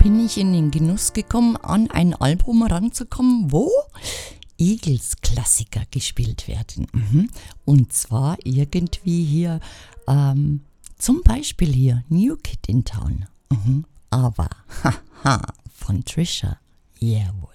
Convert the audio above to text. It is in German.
bin ich in den Genuss gekommen, an ein Album ranzukommen, wo Eagles-Klassiker gespielt werden. Und zwar irgendwie hier, zum Beispiel hier, New Kid in Town. Aber, haha, von Trisha. Jawohl.